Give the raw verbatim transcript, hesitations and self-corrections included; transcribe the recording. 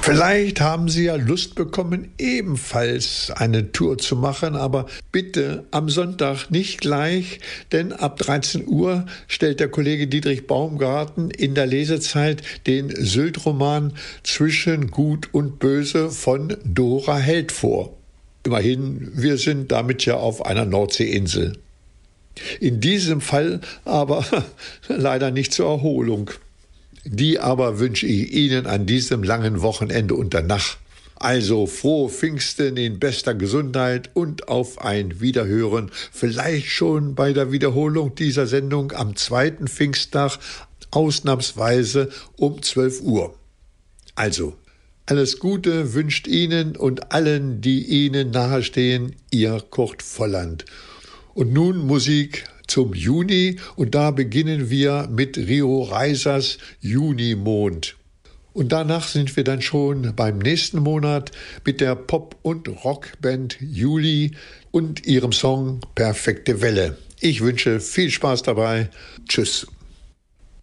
Vielleicht haben Sie ja Lust bekommen, ebenfalls eine Tour zu machen, aber bitte am Sonntag nicht gleich, denn ab dreizehn Uhr stellt der Kollege Dietrich Baumgarten in der Lesezeit den Sylt-Roman Zwischen Gut und Böse von Dora Held vor. Immerhin, wir sind damit ja auf einer Nordseeinsel. In diesem Fall aber leider nicht zur Erholung. Die aber wünsche ich Ihnen an diesem langen Wochenende unter Nacht. Also frohe Pfingsten in bester Gesundheit und auf ein Wiederhören, vielleicht schon bei der Wiederholung dieser Sendung am zweiten Pfingsttag, ausnahmsweise um zwölf Uhr. Also, alles Gute wünscht Ihnen und allen, die Ihnen nahestehen, Ihr Kurt Volland. Und nun Musik zum Juni, und da beginnen wir mit Rio Reisers Junimond. Und danach sind wir dann schon beim nächsten Monat mit der Pop- und Rockband Juli und ihrem Song Perfekte Welle. Ich wünsche viel Spaß dabei. Tschüss.